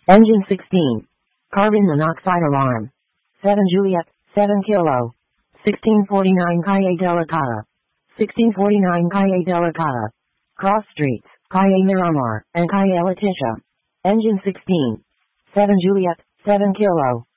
Engine 16. Carbon monoxide alarm. 7 Juliet, 7 Kilo. 1649 Calle Delicada. 1649 Calle Delicada. Cross streets, Calle Miramar, and Calle Leticia. Engine 16. 7 Juliet, 7 Kilo.